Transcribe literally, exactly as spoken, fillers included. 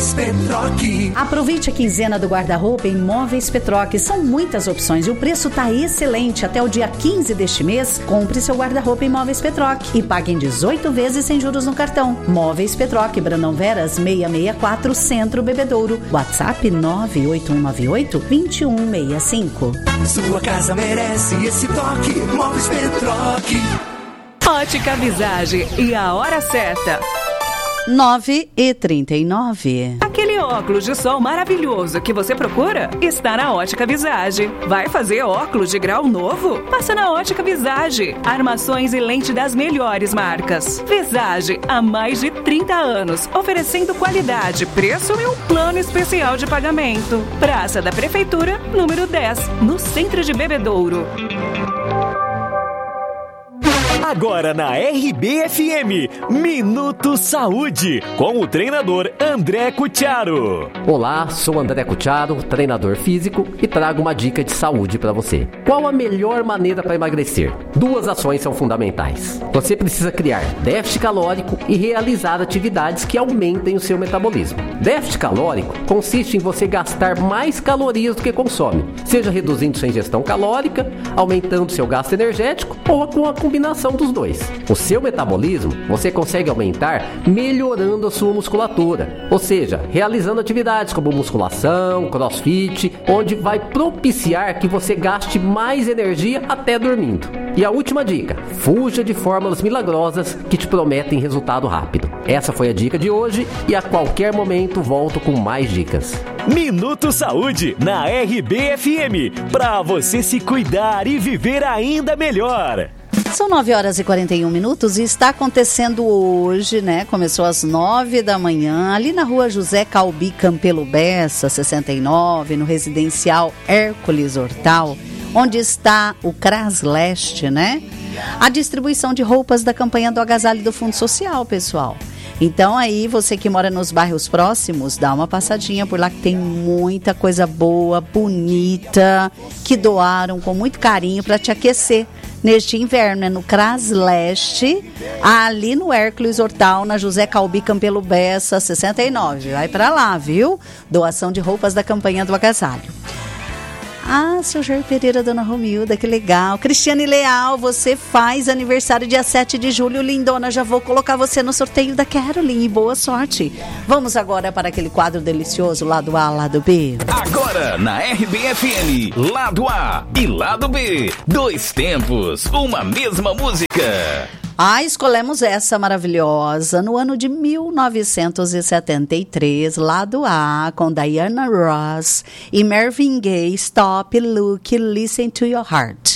Móveis Petroc. Aproveite a quinzena do guarda-roupa em Móveis Petroc. São muitas opções e o preço tá excelente. Até o dia quinze deste mês, compre seu guarda-roupa em Móveis Petroc e pague em dezoito vezes sem juros no cartão. Móveis Petroc, Brandão Veras, seiscentos e sessenta e quatro, Centro Bebedouro. WhatsApp nove oito um nove oito, dois um seis cinco. Sua casa merece esse toque. Móveis Petroc. Ótica Visage e a hora certa. nove e trinta e nove. Aquele óculos de sol maravilhoso que você procura está na Ótica Visage. Vai fazer óculos de grau novo? Passa na Ótica Visage. Armações e lente das melhores marcas. Visage, há mais de trinta anos, oferecendo qualidade, preço e um plano especial de pagamento. Praça da Prefeitura, número dez, no centro de Bebedouro. Agora na R B F M, Minuto Saúde, com o treinador André Cutiaro. Olá, sou André Cutiaro, treinador físico, e trago uma dica de saúde para você. Qual a melhor maneira para emagrecer? Duas ações são fundamentais. Você precisa criar déficit calórico e realizar atividades que aumentem o seu metabolismo. Déficit calórico consiste em você gastar mais calorias do que consome, seja reduzindo sua ingestão calórica, aumentando seu gasto energético ou com a combinação dos dois. O seu metabolismo você consegue aumentar melhorando a sua musculatura, ou seja, realizando atividades como musculação, crossfit, onde vai propiciar que você gaste mais energia até dormindo. E a última dica: fuja de fórmulas milagrosas que te prometem resultado rápido. Essa foi a dica de hoje e a qualquer momento volto com mais dicas. Minuto Saúde na R B F M, para você se cuidar e viver ainda melhor. São nove horas e quarenta e um minutos e está acontecendo hoje, né? Começou às nove da manhã, ali na rua José Calbi Campelo Bessa, sessenta e nove, no residencial Hércules Hortal, onde está o CRAS Leste, né? A distribuição de roupas da campanha do agasalho do Fundo Social, pessoal. Então aí, você que mora nos bairros próximos, dá uma passadinha por lá que tem muita coisa boa, bonita, que doaram com muito carinho para te aquecer neste inverno, né? No CRAS Leste, ali no Hércules Hortal, na José Calbi Campelo Bessa, sessenta e nove. Vai para lá, viu? Doação de roupas da campanha do agasalho. Ah, seu Jair Pereira, dona Romilda, que legal. Cristiane Leal, você faz aniversário dia sete de julho, lindona. Já vou colocar você no sorteio da Caroline. Boa sorte. Vamos agora para aquele quadro delicioso, lado A, lado B. Agora na R B F M, lado A e lado B. Dois tempos, uma mesma música. Ah, escolhemos essa maravilhosa no ano de mil novecentos e setenta e três, lado A, com Diana Ross e Marvin Gaye, Stop, Look, Listen to Your Heart.